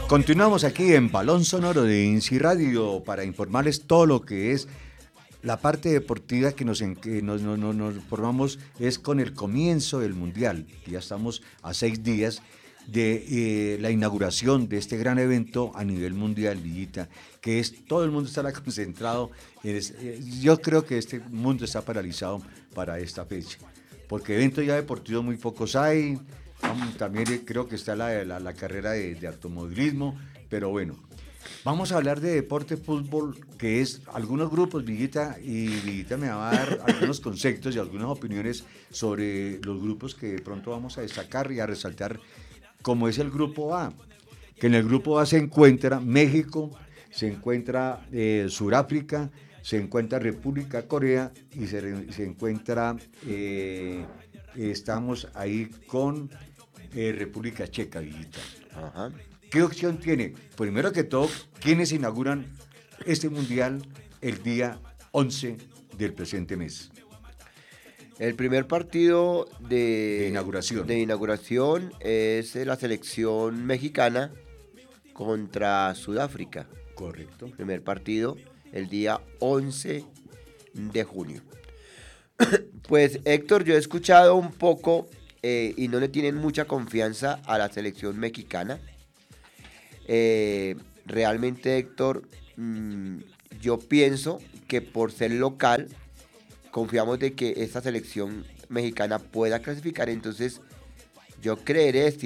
Continuamos aquí en Balón Sonoro de INSI Radio para informarles todo lo que es la parte deportiva que nos formamos es con el comienzo del Mundial. Ya estamos a 6 días de la inauguración de este gran evento a nivel mundial, Villita, que es todo el mundo estará concentrado. Yo creo que este mundo está paralizado para esta fecha, porque eventos ya deportivos muy pocos hay. También creo que está la carrera de automovilismo, pero bueno. Vamos a hablar de deporte fútbol, que es algunos grupos, Villita, y Villita me va a dar algunos conceptos y algunas opiniones sobre los grupos que de pronto vamos a destacar y a resaltar, como es el grupo A, que en el grupo A se encuentra México, se encuentra Suráfrica, se encuentra República Corea y se encuentra, estamos ahí con República Checa, Villita. Ajá. ¿Qué opción tiene? Primero que todo, ¿quiénes inauguran este mundial el día 11 del presente mes? El primer partido De inauguración. de inauguración es la selección mexicana contra Sudáfrica. Correcto. Primer partido el día 11 de junio. Pues Héctor, yo he escuchado un poco y no le tienen mucha confianza a la selección mexicana. Realmente, Héctor, yo pienso que por ser local, confiamos de que esta selección mexicana pueda clasificar. Entonces, yo creeré,